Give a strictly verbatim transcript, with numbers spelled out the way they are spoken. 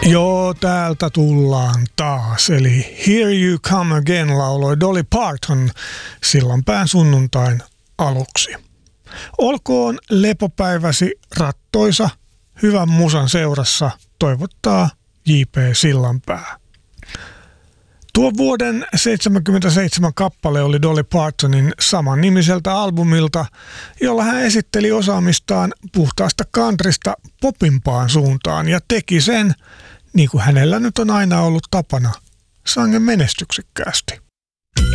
Joo, täältä tullaan taas. Eli Here You Come Again lauloi Dolly Parton Sillanpään sunnuntain aluksi. Olkoon lepopäiväsi rattoisa, hyvän musan seurassa toivottaa J P Sillanpää. Tuo vuoden seitsemänkymmentäseitsemän kappale oli Dolly Partonin samannimiseltä albumilta, jolla hän esitteli osaamistaan puhtaasta countrysta popimpaan suuntaan ja teki sen, niin kuin hänellä nyt on aina ollut tapana, sangen menestyksekkäästi.